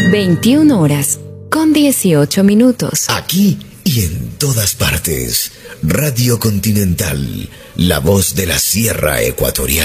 21 horas con 18 minutos. Aquí y en todas partes. Radio Continental, la voz de la Sierra Ecuatoriana.